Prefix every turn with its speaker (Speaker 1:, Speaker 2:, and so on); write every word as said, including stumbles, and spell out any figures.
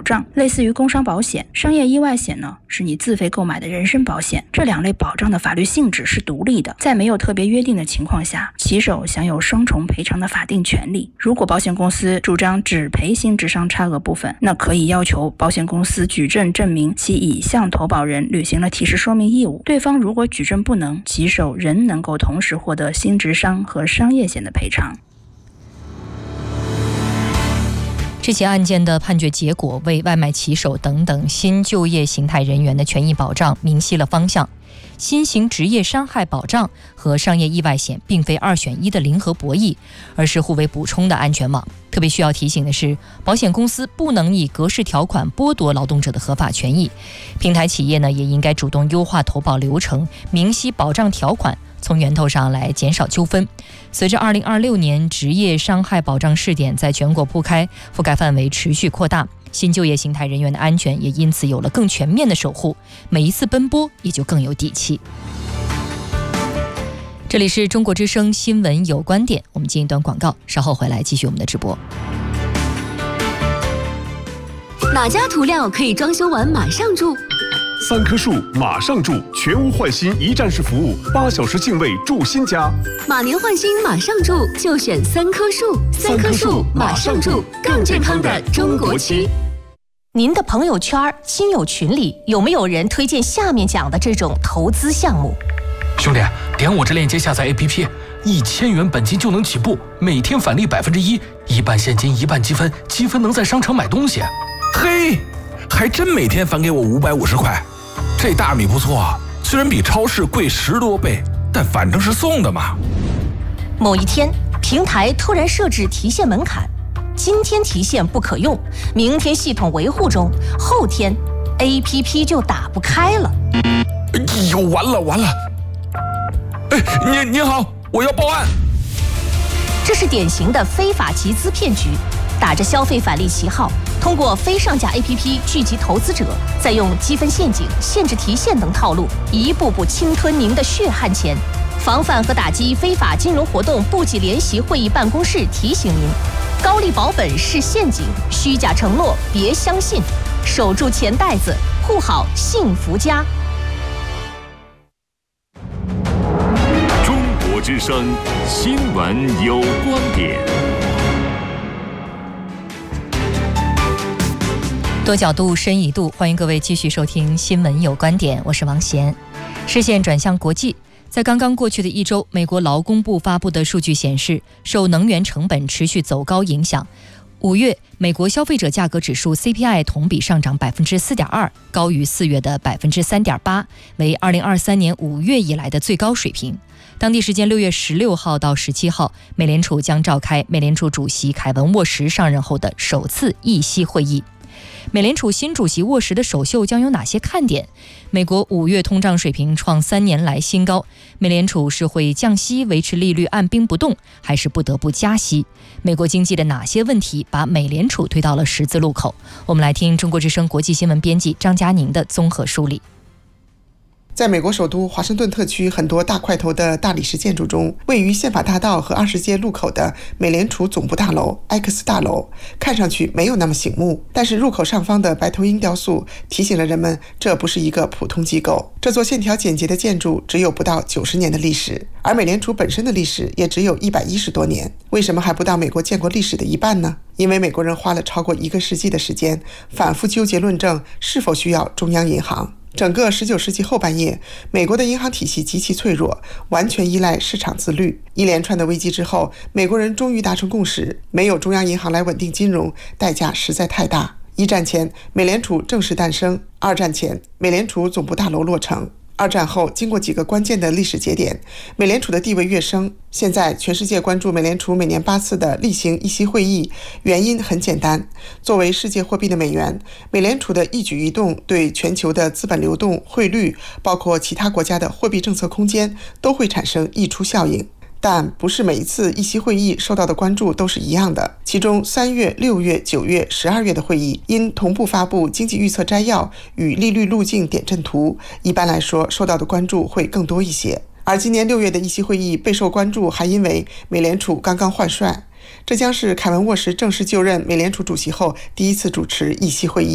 Speaker 1: 障，类似于工伤保险。商业意外险呢，是你自费购买的人身保险。这两类保障的法律性质是独立的，在没有特别约定的情况下，骑手享有双重赔偿的法定权利。如果保险公司主张只赔新职伤差额部分，那可以要求保险公司举证证明其已向投保人履行了提示说明义务。对方如果举证不能，骑手仍能够同时获得新职伤和商业险的赔偿。
Speaker 2: 这起案件的判决结果为外卖骑手等等新就业形态人员的权益保障明晰了方向。新型职业伤害保障和商业意外险并非二选一的零和博弈，而是互为补充的安全网。特别需要提醒的是，保险公司不能以格式条款剥夺劳动者的合法权益。平台企业呢，也应该主动优化投保流程，明晰保障条款，从源头上来减少纠纷。随着二零二六年职业伤害保障试点在全国铺开，覆盖范围持续扩大，新就业形态人员的安全也因此有了更全面的守护，每一次奔波也就更有底气。这里是中国之声新闻有观点，我们进一段广告，稍后回来继续我们的直播。
Speaker 3: 哪家涂料可以装修完马上住？
Speaker 4: 三棵树马上住，全屋换新一站式服务，八小时净位住新家。
Speaker 3: 马年换新马上住，就选三棵树。三棵树马上住，更健康的中国区。
Speaker 5: 您的朋友圈、亲友群里有没有人推荐下面讲的这种投资项目？
Speaker 6: 兄弟，点我这链接下载 A P P， 一千元本金就能起步，每天返利百分之一，一半现金，一半积分，积分能在商场买东西。
Speaker 7: 嘿，还真每天返给我五百五十块，这大米不错啊，虽然比超市贵十多倍，但反正是送的嘛。
Speaker 5: 某一天，平台突然设置提现门槛，今天提现不可用，明天系统维护中，后天 A P P 就打不开了。
Speaker 7: 哎呦，完了完了！哎，您您好，我要报案。
Speaker 5: 这是典型的非法集资骗局，打着消费返利旗号，通过非上架 A P P 聚集投资者，再用积分陷阱、限制提现等套路，一步步侵吞您的血汗钱。防范和打击非法金融活动部级联席会议办公室提醒您：高利保本是陷阱，虚假承诺别相信，守住钱袋子，护好幸福家。
Speaker 8: 中国之声新闻有观点。
Speaker 2: 多角度深一度，欢迎各位继续收听新闻有观点，我是王贤。视线转向国际，在刚刚过去的一周，美国劳工部发布的数据显示，受能源成本持续走高影响，五月美国消费者价格指数 C P I 同比上涨 百分之四点二， 高于四月的 百分之三点八， 为二零二三年五月以来的最高水平。当地时间六月十六号到十七号，美联储将召开美联储主席凯文沃什上任后的首次议息会议。美联储新主席沃什的首秀将有哪些看点？美国五月通胀水平创三年来新高，美联储是会降息维持利率按兵不动，还是不得不加息？美国经济的哪些问题把美联储推到了十字路口？我们来听中国之声国际新闻编辑张佳宁的综合梳理。
Speaker 9: 在美国首都华盛顿特区很多大块头的大理石建筑中，位于宪法大道和二十街路口的美联储总部大楼埃克斯大楼看上去没有那么醒目，但是入口上方的白头鹰雕塑提醒了人们，这不是一个普通机构。这座线条简洁的建筑只有不到九十年的历史，而美联储本身的历史也只有一百一十多年。为什么还不到美国建国历史的一半呢？因为美国人花了超过一个世纪的时间，反复纠结论证是否需要中央银行。整个十九世纪后半叶，美国的银行体系极其脆弱，完全依赖市场自律。一连串的危机之后，美国人终于达成共识，没有中央银行来稳定金融，代价实在太大。一战前，美联储正式诞生；二战前，美联储总部大楼落成。二战后，经过几个关键的历史节点，美联储的地位跃升。现在全世界关注美联储每年八次的例行议息会议，原因很简单，作为世界货币的美元，美联储的一举一动对全球的资本流动、汇率，包括其他国家的货币政策空间，都会产生溢出效应。但不是每一次议息会议受到的关注都是一样的，其中三月、六月、九月、十二月的会议因同步发布经济预测摘要与利率路径点阵图，一般来说受到的关注会更多一些。而今年六月的议息会议备受关注，还因为美联储刚刚换帅，这将是凯文沃什正式就任美联储主席后第一次主持议息会议。